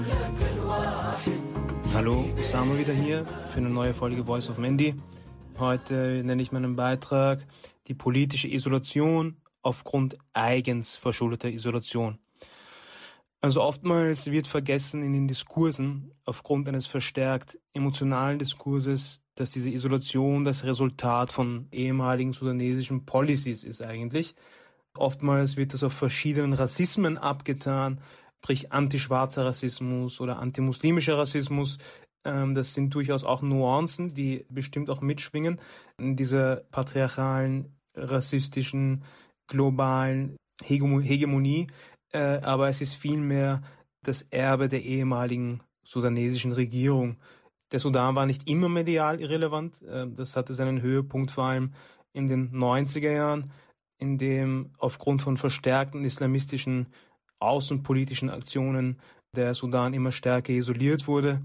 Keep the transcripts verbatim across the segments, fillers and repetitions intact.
Hallo, Osama wieder hier für eine neue Folge Voice of Mendy. Heute nenne ich meinen Beitrag die politische Isolation aufgrund eigens verschuldeter Isolation. Also oftmals wird vergessen in den Diskursen aufgrund eines verstärkt emotionalen Diskurses, dass diese Isolation das Resultat von ehemaligen sudanesischen Policies ist eigentlich. Oftmals wird das auf verschiedenen Rassismen abgetan, sprich antischwarzer Rassismus oder antimuslimischer Rassismus. Das sind durchaus auch Nuancen, die bestimmt auch mitschwingen in dieser patriarchalen, rassistischen, globalen Hegemonie. Aber es ist vielmehr das Erbe der ehemaligen sudanesischen Regierung. Der Sudan war nicht immer medial irrelevant. Das hatte seinen Höhepunkt vor allem in den neunziger Jahren, in dem aufgrund von verstärkten islamistischen außenpolitischen Aktionen der Sudan immer stärker isoliert wurde.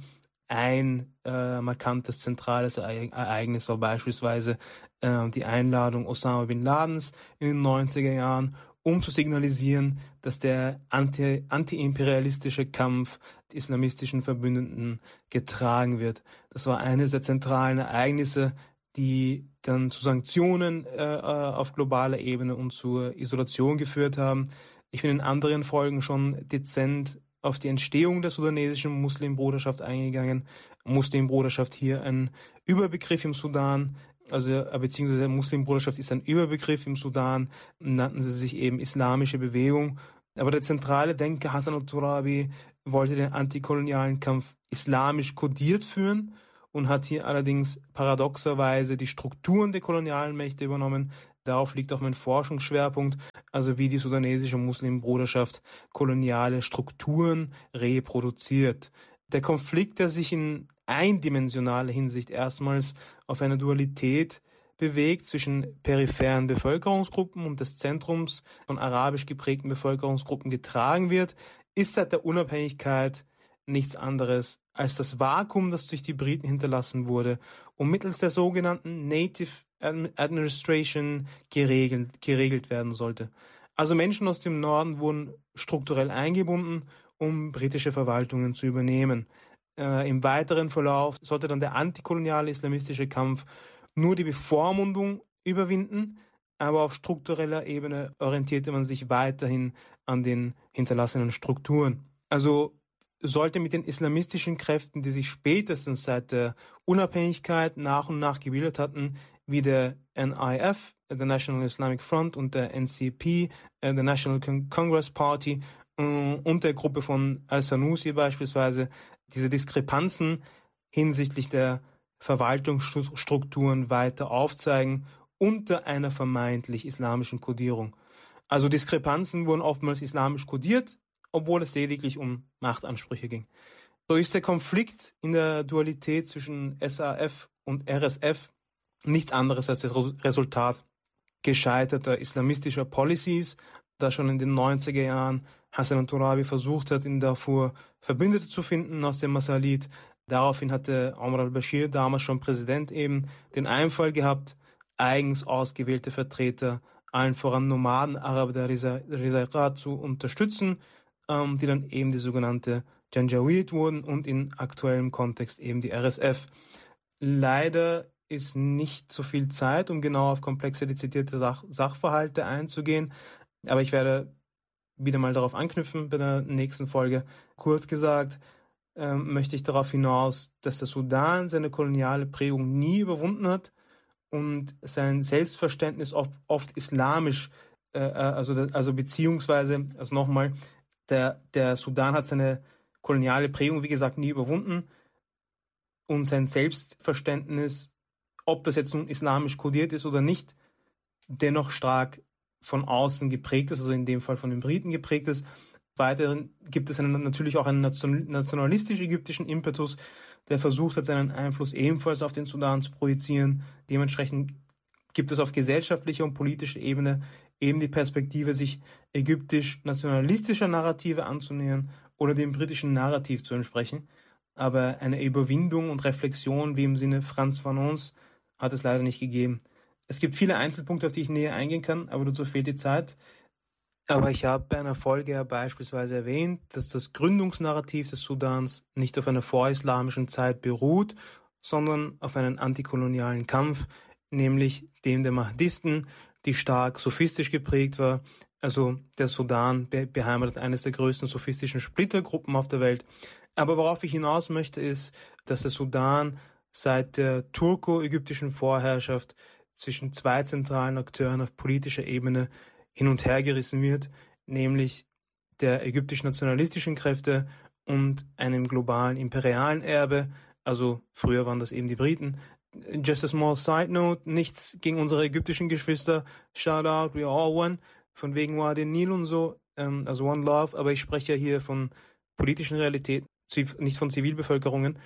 Ein äh, markantes zentrales Ereignis war beispielsweise äh, die Einladung Osama bin Ladens in den neunziger Jahren, um zu signalisieren, dass der anti, anti-imperialistische Kampf der islamistischen Verbündeten getragen wird. Das war eines der zentralen Ereignisse, die dann zu Sanktionen äh, auf globaler Ebene und zur Isolation geführt haben. Ich bin in anderen Folgen schon dezent auf die Entstehung der sudanesischen Muslimbruderschaft eingegangen. Muslimbruderschaft hier ein Überbegriff im Sudan, also beziehungsweise Muslimbruderschaft ist ein Überbegriff im Sudan, nannten sie sich eben Islamische Bewegung. Aber der zentrale Denker Hassan al-Turabi wollte den antikolonialen Kampf islamisch kodiert führen und hat hier allerdings paradoxerweise die Strukturen der kolonialen Mächte übernommen. Darauf liegt auch mein Forschungsschwerpunkt, also wie die sudanesische Muslimbruderschaft koloniale Strukturen reproduziert. Der Konflikt, der sich in eindimensionaler Hinsicht erstmals auf eine Dualität bewegt zwischen peripheren Bevölkerungsgruppen und des Zentrums von arabisch geprägten Bevölkerungsgruppen getragen wird, ist seit der Unabhängigkeit nichts anderes als das Vakuum, das durch die Briten hinterlassen wurde und mittels der sogenannten Native Administration geregelt, geregelt werden sollte. Also Menschen aus dem Norden wurden strukturell eingebunden, um britische Verwaltungen zu übernehmen. Äh, im weiteren Verlauf sollte dann der antikoloniale islamistische Kampf nur die Bevormundung überwinden, aber auf struktureller Ebene orientierte man sich weiterhin an den hinterlassenen Strukturen. Also sollte mit den islamistischen Kräften, die sich spätestens seit der Unabhängigkeit nach und nach gebildet hatten, wie der N I F, der National Islamic Front, und der N C P, der National Congress Party, und der Gruppe von al-Sanusi beispielsweise, diese Diskrepanzen hinsichtlich der Verwaltungsstrukturen weiter aufzeigen unter einer vermeintlich islamischen Kodierung. Also Diskrepanzen wurden oftmals islamisch kodiert, obwohl es lediglich um Machtansprüche ging. So ist der Konflikt in der Dualität zwischen S A F und R S F nichts anderes als das Resultat gescheiterter islamistischer Policies, da schon in den neunziger Jahren Hassan al-Turabi versucht hat, in Darfur Verbündete zu finden aus dem Masalid. Daraufhin hatte Omar al-Bashir, damals schon Präsident, eben den Einfall gehabt, eigens ausgewählte Vertreter, allen voran Nomaden-Araber der Rizaiqat zu unterstützen, ähm, die dann eben die sogenannte Janjaweed wurden und in aktuellem Kontext eben die R S F. Leider ist nicht so viel Zeit, um genau auf komplexe, dezidierte Sach- Sachverhalte einzugehen, aber ich werde wieder mal darauf anknüpfen bei der nächsten Folge. Kurz gesagt ähm, möchte ich darauf hinaus, dass der Sudan seine koloniale Prägung nie überwunden hat und sein Selbstverständnis oft, oft islamisch, äh, also, also beziehungsweise, also nochmal, der, der Sudan hat seine koloniale Prägung, wie gesagt, nie überwunden und sein Selbstverständnis, ob das jetzt nun islamisch kodiert ist oder nicht, dennoch stark von außen geprägt ist, also in dem Fall von den Briten geprägt ist. Weiterhin gibt es einen, natürlich auch einen nationalistisch-ägyptischen Impetus, der versucht hat, seinen Einfluss ebenfalls auf den Sudan zu projizieren. Dementsprechend gibt es auf gesellschaftlicher und politischer Ebene eben die Perspektive, sich ägyptisch-nationalistischer Narrative anzunähern oder dem britischen Narrativ zu entsprechen. Aber eine Überwindung und Reflexion wie im Sinne Frantz Fanons hat es leider nicht gegeben. Es gibt viele Einzelpunkte, auf die ich näher eingehen kann, aber dazu fehlt die Zeit. Aber ich habe bei einer Folge ja beispielsweise erwähnt, dass das Gründungsnarrativ des Sudans nicht auf einer vorislamischen Zeit beruht, sondern auf einen antikolonialen Kampf, nämlich dem der Mahdisten, die stark sophistisch geprägt war. Also der Sudan be- beheimatet eines der größten sophistischen Splittergruppen auf der Welt. Aber worauf ich hinaus möchte, ist, dass der Sudan seit der turko-ägyptischen Vorherrschaft zwischen zwei zentralen Akteuren auf politischer Ebene hin und her gerissen wird, nämlich der ägyptisch-nationalistischen Kräfte und einem globalen imperialen Erbe, also früher waren das eben die Briten. Just a small side note, nichts gegen unsere ägyptischen Geschwister, shout out, we all one, von wegen war den Nil und so, ähm, also one love, aber ich spreche ja hier von politischen Realitäten, nicht von Zivilbevölkerungen.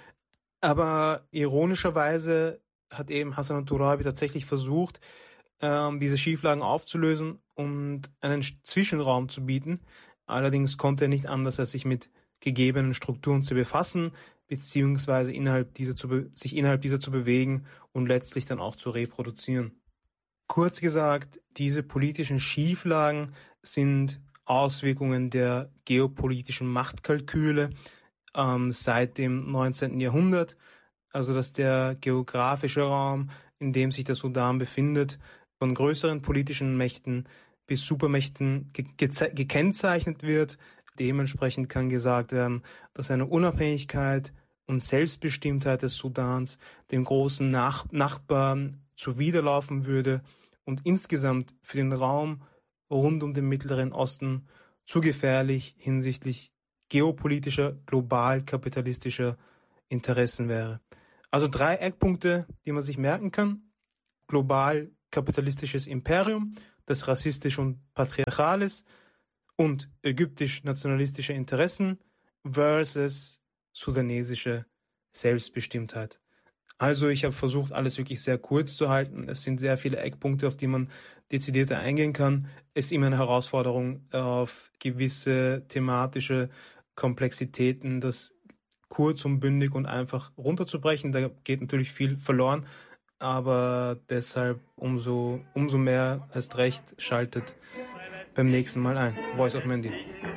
Aber ironischerweise hat eben Hassan al-Turabi tatsächlich versucht, ähm, diese Schieflagen aufzulösen und einen Zwischenraum zu bieten. Allerdings konnte er nicht anders, als sich mit gegebenen Strukturen zu befassen, beziehungsweise innerhalb dieser zu be- sich innerhalb dieser zu bewegen und letztlich dann auch zu reproduzieren. Kurz gesagt, diese politischen Schieflagen sind Auswirkungen der geopolitischen Machtkalküle ähm, seit dem neunzehnten Jahrhundert, also dass der geografische Raum, in dem sich der Sudan befindet, von größeren politischen Mächten bis Supermächten ge- ge- gekennzeichnet wird. Dementsprechend kann gesagt werden, dass eine Unabhängigkeit und Selbstbestimmtheit des Sudans dem großen Nach- Nachbarn zuwiderlaufen würde und insgesamt für den Raum rund um den Mittleren Osten zu gefährlich hinsichtlich geopolitischer, global-kapitalistischer Interessen wäre. Also drei Eckpunkte, die man sich merken kann. Global kapitalistisches Imperium, das rassistisch und patriarchal ist, und ägyptisch-nationalistische Interessen versus sudanesische Selbstbestimmtheit. Also ich habe versucht, alles wirklich sehr kurz zu halten. Es sind sehr viele Eckpunkte, auf die man dezidierter eingehen kann. Es ist immer eine Herausforderung, auf gewisse thematische Komplexitäten das kurz und bündig und einfach runterzubrechen. Da geht natürlich viel verloren, aber deshalb umso, umso mehr erst recht schaltet beim nächsten Mal ein. Voice of Mendy.